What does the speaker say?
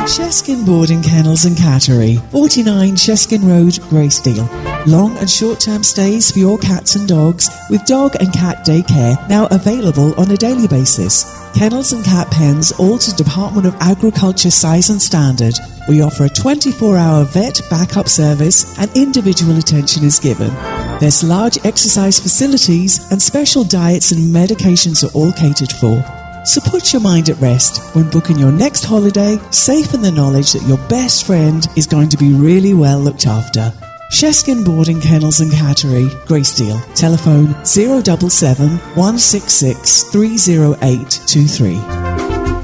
Sheskin Boarding Kennels and Cattery, 49 Sheskin Road, Greysteel. Long and short-term stays for your cats and dogs with dog and cat daycare now available on a daily basis. Kennels and cat pens all to Department of Agriculture size and standard. We offer a 24-hour vet backup service and individual attention is given. There's large exercise facilities and special diets and medications are all catered for. So put your mind at rest when booking your next holiday, safe in the knowledge that your best friend is going to be really well looked after. Sheskin Boarding Kennels and Cattery, Greysteel. Telephone 077 166 30823.